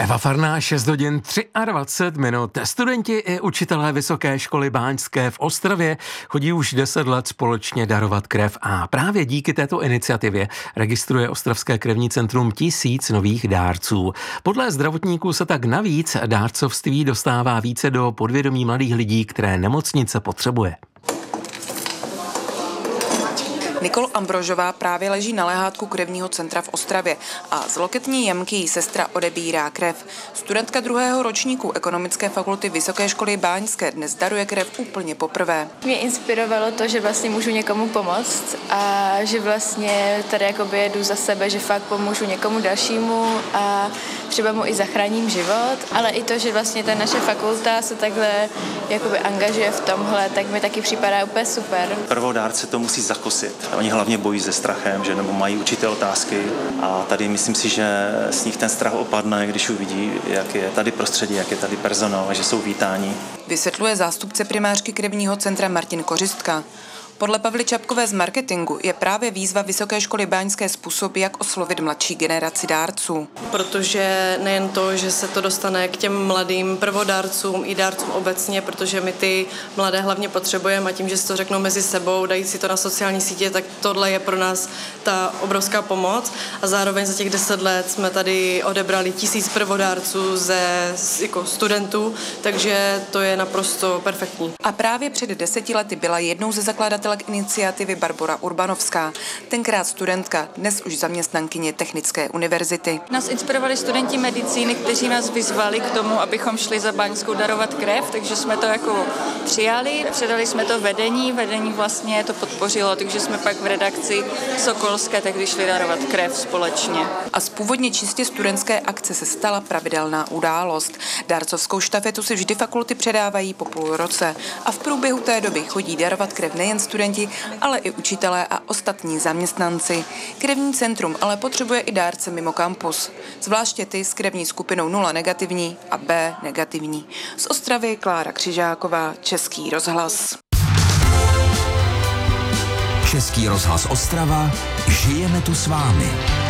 Eva Farná, 6 hodin 23 minut. Studenti i učitelé Vysoké školy báňské v Ostravě chodí už 10 let společně darovat krev a právě díky této iniciativě registruje Ostravské krevní centrum 1000 nových dárců. Podle zdravotníků se tak navíc dárcovství dostává více do podvědomí mladých lidí, které nemocnice potřebuje. Nikol Ambrožová právě leží na lehátku krevního centra v Ostravě a z loketní jamky jí sestra odebírá krev. Studentka 2. ročníku Ekonomické fakulty Vysoké školy báňské dnes daruje krev úplně poprvé. Mě inspirovalo to, že vlastně můžu někomu pomoct a že vlastně tady jakoby jedu za sebe, že fakt pomůžu někomu dalšímu a třeba mu i zachráním život, ale i to, že vlastně ta naše fakulta se takhle jakoby angažuje v tomhle, tak mi taky připadá úplně super. Prvodárce to musí zakusit. Oni hlavně bojí se strachem, že nebo mají určité otázky a tady myslím si, že z nich ten strach opadne, když uvidí, jak je tady prostředí, jak je tady personál a že jsou vítáni. Vysvětluje zástupce primářky krevního centra Martin Kořistka. Podle Pavly Čapkové z marketingu je právě výzva Vysoké školy báňské způsob, jak oslovit mladší generaci dárců. Protože nejen to, že se to dostane k těm mladým prvodárcům i dárcům obecně, protože my ty mladé hlavně potřebujeme a tím, že si to řeknou mezi sebou, dají si to na sociální sítě, tak tohle je pro nás ta obrovská pomoc. A zároveň za těch 10 let jsme tady odebrali 1000 prvodárců ze jako studentů, takže to je naprosto perfektní. A právě před 10 lety byla jednou ze zakladatelů iniciativy Barbora Urbanovská, tenkrát studentka, dnes už zaměstnankyně Technické univerzity. Nás inspirovali studenti medicíny, kteří nás vyzvali k tomu, abychom šli za Báňskou darovat krev, takže jsme to jako přijali, předali jsme to vedení vlastně to podpořilo, takže jsme pak v redakci Sokolské tehdy šli darovat krev společně. A z původně čistě studentské akce se stala pravidelná událost. Dárcovskou štafetu si vždy fakulty předávají po půl roce a v průběhu té doby chodí darovat krev nejen studenti, ale i učitelé a ostatní zaměstnanci. Krevní centrum ale potřebuje i dárce mimo kampus, zvláště ty s krevní skupinou 0 negativní a B negativní. Z Ostravy Klára Křižáková, Český rozhlas. Český rozhlas Ostrava, žijeme tu s vámi.